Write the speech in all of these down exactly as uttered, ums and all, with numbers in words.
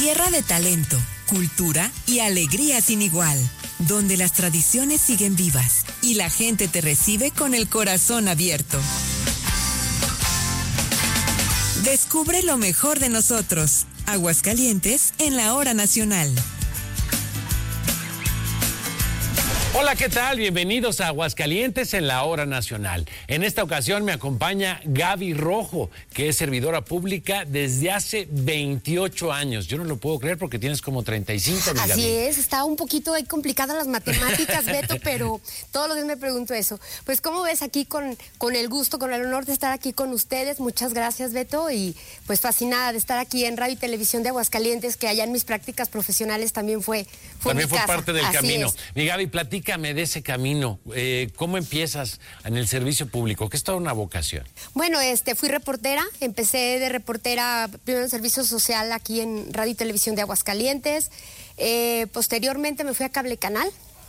Tierra de talento, cultura y alegría sin igual, donde las tradiciones siguen vivas y la gente te recibe con el corazón abierto. Descubre lo mejor de nosotros. Aguascalientes en la hora nacional. Hola, ¿qué tal? Bienvenidos a Aguascalientes en la hora nacional. En esta ocasión me acompaña Gaby Rojo, que es servidora pública desde hace veintiocho años. Yo no lo puedo creer porque tienes como treinta y cinco, mi Así Gaby. es, está un poquito ahí complicadas las matemáticas, Beto, pero todos los días me pregunto eso. Pues, ¿cómo ves aquí con, con el gusto, con el honor de estar aquí con ustedes? Muchas gracias, Beto, y pues fascinada de estar aquí en Radio y Televisión de Aguascalientes, que allá en mis prácticas profesionales también fue, fue También mi fue casa. parte del Así camino. es. Mi Gaby, platícame de ese camino. Eh, ¿Cómo empiezas en el servicio público? Que es toda una vocación. Bueno, este, fui reportera, empecé de reportera primero en servicio social aquí en Radio y Televisión de Aguascalientes, eh, posteriormente me fui a Cable Canal,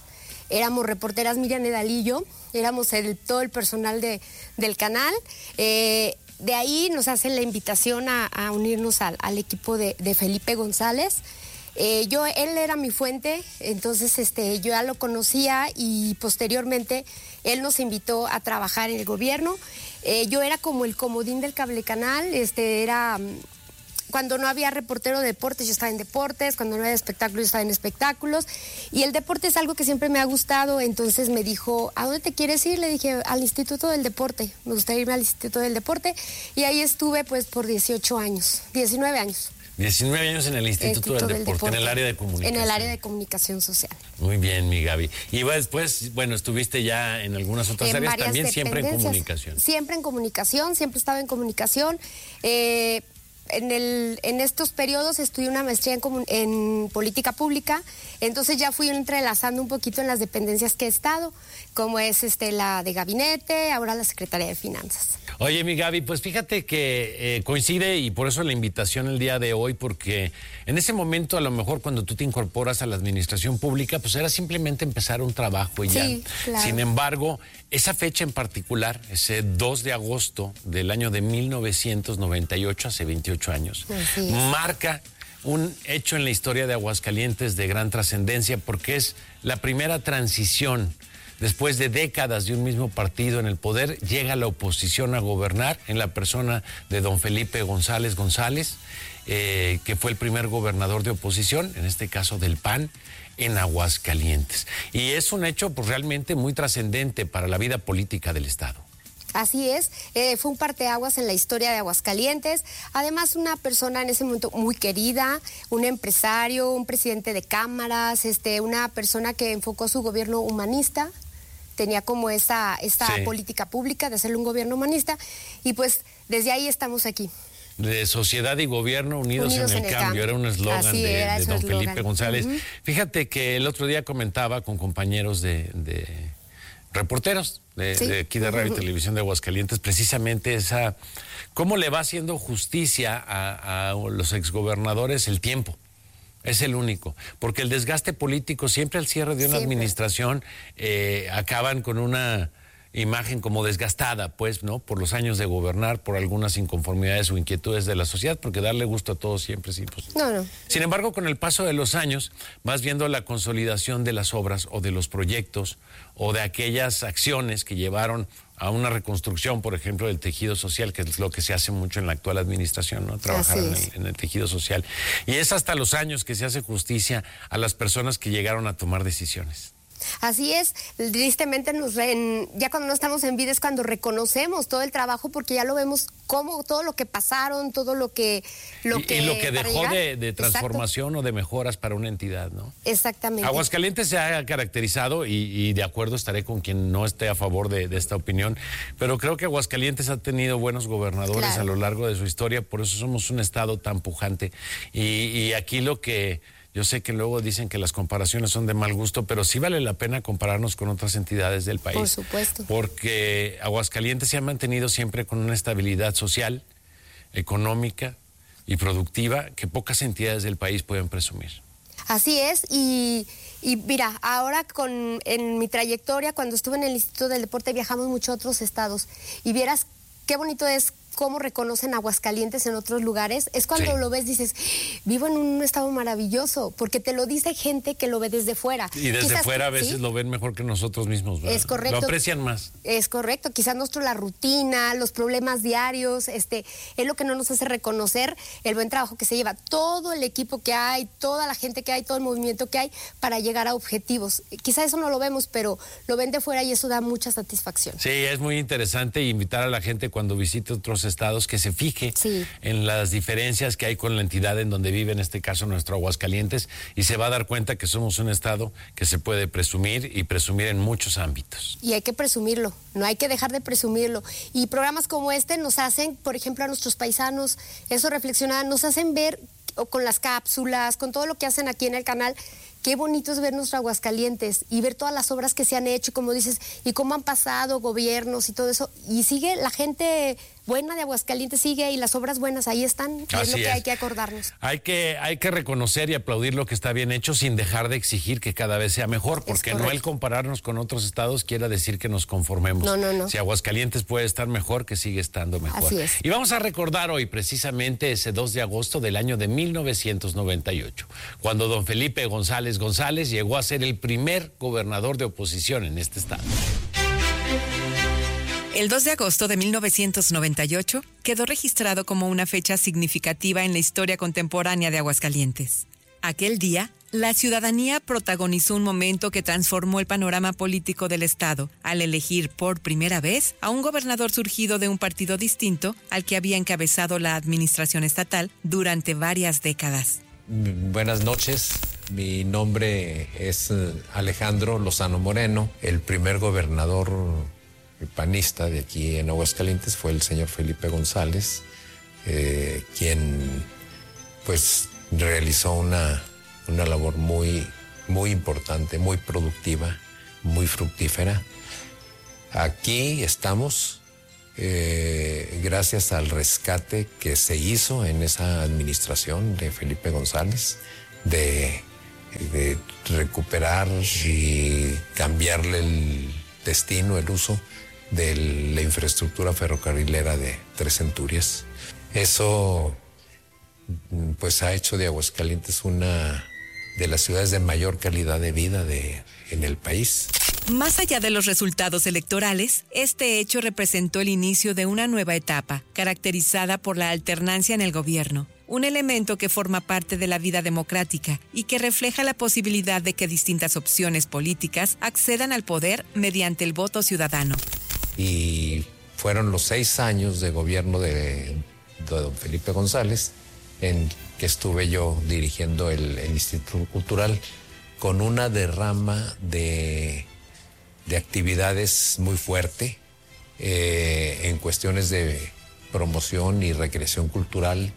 éramos reporteras Miriam Edalillo, éramos el, todo el personal de, del canal, eh, de ahí nos hacen la invitación a, a unirnos al, al equipo de, de Felipe González. Eh, yo, él era mi fuente, entonces este, yo ya lo conocía y posteriormente él nos invitó a trabajar en el gobierno. Eh, yo era como el comodín del Cable Canal, este, era cuando no había reportero de deportes, yo estaba en deportes, cuando no había espectáculos, yo estaba en espectáculos, y el deporte es algo que siempre me ha gustado, entonces me dijo, ¿a dónde te quieres ir? Le dije, al Instituto del Deporte, me gustaría irme al Instituto del Deporte, y ahí estuve pues por dieciocho años, diecinueve años. diecinueve años en el Instituto, Instituto del, del Deporte, Deporte, en el área de comunicación. En el área de comunicación social. Muy bien, mi Gaby. Y después, bueno, estuviste ya en algunas otras en áreas, también siempre en comunicación. Siempre en comunicación, siempre estaba en comunicación. Eh, en, el, en estos periodos estudié una maestría en, en política pública, entonces ya fui entrelazando un poquito en las dependencias que he estado, como es este, la de gabinete, ahora la Secretaría de Finanzas. Oye, mi Gaby, pues fíjate que eh, coincide y por eso la invitación el día de hoy, porque en ese momento a lo mejor cuando tú te incorporas a la administración pública, pues era simplemente empezar un trabajo y sí, ya. Claro. Sin embargo, esa fecha en particular, ese dos de agosto del año de mil novecientos noventa y ocho, hace veintiocho años, sí. marca un hecho en la historia de Aguascalientes de gran trascendencia porque es la primera transición. Después de décadas de un mismo partido en el poder, llega la oposición a gobernar en la persona de don Felipe González González, eh, que fue el primer gobernador de oposición, en este caso del P A N, en Aguascalientes. Y es un hecho pues, realmente muy trascendente para la vida política del Estado. Así es, eh, fue un parteaguas en la historia de Aguascalientes, además una persona en ese momento muy querida, un empresario, un presidente de cámaras, este, una persona que enfocó su gobierno humanista, tenía como esa, esta sí. política pública de hacerle un gobierno humanista y pues desde ahí estamos aquí. De sociedad y gobierno unidos, unidos en, el en el cambio. cambio, era un eslogan de, de don eslogan. Felipe González. Uh-huh. Fíjate que el otro día comentaba con compañeros de, de reporteros de, ¿Sí? de aquí de Radio uh-huh. y Televisión de Aguascalientes, precisamente esa, cómo le va haciendo justicia a, a los exgobernadores el tiempo. Es el único, porque el desgaste político siempre al cierre de una siempre. administración eh, acaban con una imagen como desgastada, pues, ¿no? Por los años de gobernar, por algunas inconformidades o inquietudes de la sociedad, porque darle gusto a todos siempre es imposible. No, no. Sin embargo, con el paso de los años, vas viendo la consolidación de las obras o de los proyectos o de aquellas acciones que llevaron a una reconstrucción, por ejemplo, del tejido social, que es lo que se hace mucho en la actual administración, ¿no? Trabajar en el, en el tejido social. Y es hasta los años que se hace justicia a las personas que llegaron a tomar decisiones. Así es, tristemente nos re, ya cuando no estamos en vida es cuando reconocemos todo el trabajo porque ya lo vemos como todo lo que pasaron, todo lo que... Lo y, que, y lo que dejó de, de transformación Exacto. o de mejoras para una entidad, ¿no? Exactamente. Aguascalientes se ha caracterizado y, y de acuerdo estaré con quien no esté a favor de, de esta opinión, pero creo que Aguascalientes ha tenido buenos gobernadores claro. a lo largo de su historia, por eso somos un estado tan pujante y, y aquí lo que... Yo sé que luego dicen que las comparaciones son de mal gusto, pero sí vale la pena compararnos con otras entidades del país. Por supuesto. Porque Aguascalientes se ha mantenido siempre con una estabilidad social, económica y productiva que pocas entidades del país pueden presumir. Así es, y, y mira, ahora con en mi trayectoria, cuando estuve en el Instituto del Deporte, viajamos mucho a otros estados, y vieras qué bonito es cómo reconocen Aguascalientes en otros lugares, es cuando sí. lo ves, dices, vivo en un estado maravilloso, porque te lo dice gente que lo ve desde fuera. Y desde Quizás, fuera a veces ¿sí? lo ven mejor que nosotros mismos, ¿verdad? Es correcto. Lo aprecian más. Es correcto. Quizás nosotros la rutina, los problemas diarios, este, es lo que no nos hace reconocer el buen trabajo que se lleva todo el equipo que hay, toda la gente que hay, todo el movimiento que hay para llegar a objetivos. Quizás eso no lo vemos, pero lo ven de fuera y eso da mucha satisfacción. Sí, es muy interesante invitar a la gente cuando visite otros estados que se fije sí. en las diferencias que hay con la entidad en donde vive, en este caso nuestro Aguascalientes, y se va a dar cuenta que somos un estado que se puede presumir y presumir en muchos ámbitos. Y hay que presumirlo, no hay que dejar de presumirlo. Y programas como este nos hacen, por ejemplo, a nuestros paisanos, eso reflexionar, nos hacen ver con las cápsulas, con todo lo que hacen aquí en el canal, qué bonito es ver nuestro Aguascalientes y ver todas las obras que se han hecho, como dices, y cómo han pasado gobiernos y todo eso. Y sigue la gente buena de Aguascalientes, sigue, y las obras buenas ahí están. Así es lo que es. hay que acordarnos. Hay que, hay que reconocer y aplaudir lo que está bien hecho sin dejar de exigir que cada vez sea mejor, porque no el compararnos con otros estados quiera decir que nos conformemos. No, no, no. Si Aguascalientes puede estar mejor, que sigue estando mejor. Así es. Y vamos a recordar hoy precisamente ese dos de agosto del año de mil novecientos noventa y ocho, cuando don Felipe González González llegó a ser el primer gobernador de oposición en este estado. El dos de agosto de mil novecientos noventa y ocho quedó registrado como una fecha significativa en la historia contemporánea de Aguascalientes. Aquel día, la ciudadanía protagonizó un momento que transformó el panorama político del estado al elegir por primera vez a un gobernador surgido de un partido distinto al que había encabezado la administración estatal durante varias décadas. Buenas noches, mi nombre es Alejandro Lozano Moreno. El primer gobernador panista de aquí en Aguascalientes fue el señor Felipe González, eh, quien pues realizó una, una labor muy, muy importante, muy productiva, muy fructífera. Aquí estamos eh, gracias al rescate que se hizo en esa administración de Felipe González, de, de recuperar y cambiarle el destino, el uso de la infraestructura ferrocarrilera de Tres Centurias. Eso pues ha hecho de Aguascalientes una de las ciudades de mayor calidad de vida de, en el país. Más allá de los resultados electorales, este hecho representó el inicio de una nueva etapa, caracterizada por la alternancia en el gobierno, un elemento que forma parte de la vida democrática y que refleja la posibilidad de que distintas opciones políticas accedan al poder mediante el voto ciudadano. Y fueron los seis años de gobierno de, de don Felipe González en que estuve yo dirigiendo el, el Instituto Cultural con una derrama de, de actividades muy fuerte eh, en cuestiones de promoción y recreación cultural.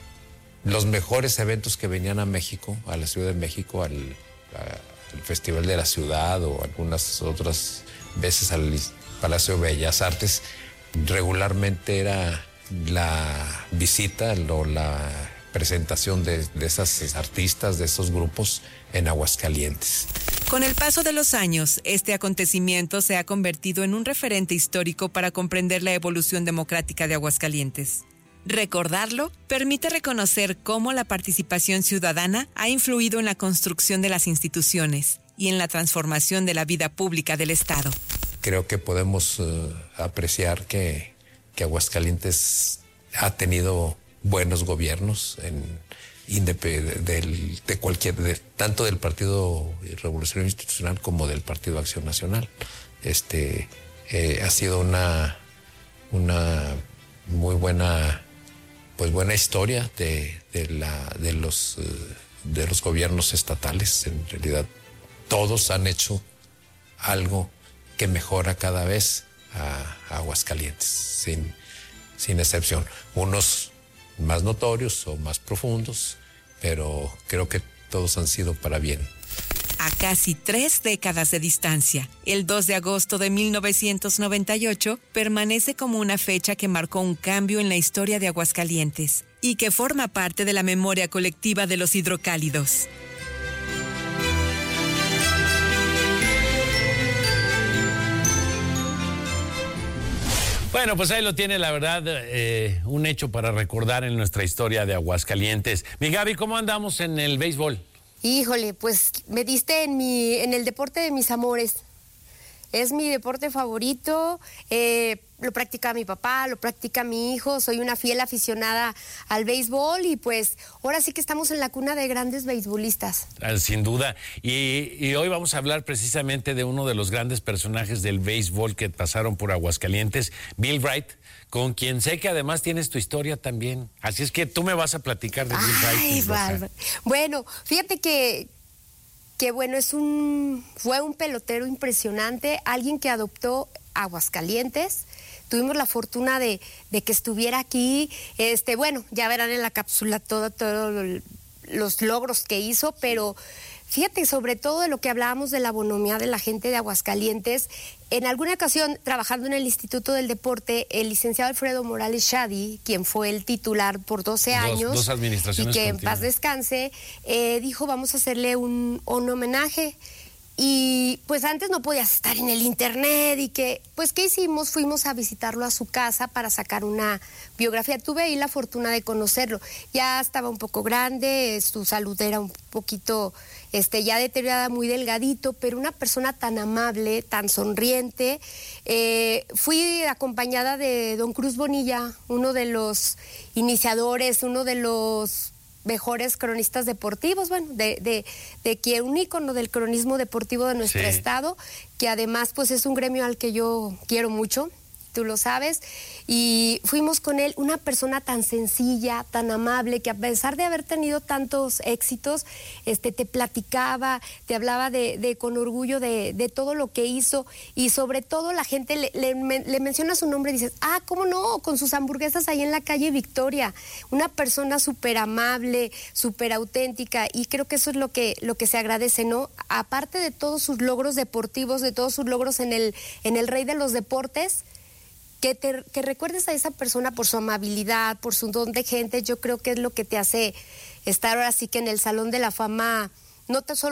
Los mejores eventos que venían a México, a la Ciudad de México, al, a, al Festival de la Ciudad o algunas otras veces al Palacio de Bellas Artes, regularmente era la visita o la presentación de, de esas artistas, de esos grupos en Aguascalientes. Con el paso de los años, este acontecimiento se ha convertido en un referente histórico para comprender la evolución democrática de Aguascalientes. Recordarlo permite reconocer cómo la participación ciudadana ha influido en la construcción de las instituciones y en la transformación de la vida pública del Estado. Creo que podemos uh, apreciar que, que Aguascalientes ha tenido buenos gobiernos en, de, de, de cualquier, de, tanto del Partido Revolucionario Institucional como del Partido Acción Nacional. Este, eh, ha sido una, una muy buena, pues buena historia de, de, la, de, los, uh, de los gobiernos estatales. En realidad, todos han hecho algo que mejora cada vez a, a Aguascalientes, sin, sin excepción. Unos más notorios o más profundos, pero creo que todos han sido para bien. A casi tres décadas de distancia, el dos de agosto de mil novecientos noventa y ocho permanece como una fecha que marcó un cambio en la historia de Aguascalientes y que forma parte de la memoria colectiva de los hidrocálidos. Bueno, pues ahí lo tiene, la verdad, eh, un hecho para recordar en nuestra historia de Aguascalientes. Mi Gaby, ¿cómo andamos en el béisbol? Híjole, pues me diste en, mi, en el deporte de mis amores. Es mi deporte favorito, eh, lo practica mi papá, lo practica mi hijo, soy una fiel aficionada al béisbol y pues ahora sí que estamos en la cuna de grandes beisbolistas. Sin duda, y, y hoy vamos a hablar precisamente de uno de los grandes personajes del béisbol que pasaron por Aguascalientes, Bill Wright, con quien sé que además tienes tu historia también, así es que tú me vas a platicar de Bill Ay, Wright. Bueno, fíjate que... que bueno, es un, fue un pelotero impresionante, alguien que adoptó Aguascalientes. Tuvimos la fortuna de, de que estuviera aquí. Este, bueno, ya verán en la cápsula todos todo los logros que hizo, pero fíjate, sobre todo de lo que hablábamos de la bonomía de la gente de Aguascalientes. En alguna ocasión, trabajando en el Instituto del Deporte, el licenciado Alfredo Morales Shadi, quien fue el titular por doce años, dos administraciones y que continuas. en paz descanse, eh, dijo, vamos a hacerle un, un homenaje. Y pues antes no podías estar en el internet y que, pues ¿qué hicimos? Fuimos a visitarlo a su casa para sacar una biografía. Tuve ahí la fortuna de conocerlo. Ya estaba un poco grande, su salud era un poquito este, ya deteriorada, muy delgadito, pero una persona tan amable, tan sonriente. Eh, fui acompañada de don Cruz Bonilla, uno de los iniciadores, uno de los mejores cronistas deportivos, bueno, de, de, de que un ícono del cronismo deportivo de nuestro sí. estado, que además pues es un gremio al que yo quiero mucho, tú lo sabes, y fuimos con él, una persona tan sencilla, tan amable, que a pesar de haber tenido tantos éxitos, este, te platicaba, te hablaba de, de con orgullo de, de todo lo que hizo, y sobre todo la gente le, le, le menciona su nombre y dices, ah, ¿cómo no? Con sus hamburguesas ahí en la calle Victoria, una persona súper amable, súper auténtica, y creo que eso es lo que, lo que se agradece, ¿no? Aparte de todos sus logros deportivos, de todos sus logros en el, en el rey de los deportes, Que, te, que recuerdes a esa persona por su amabilidad, por su don de gente, yo creo que es lo que te hace estar ahora sí que en el Salón de la Fama, no te solo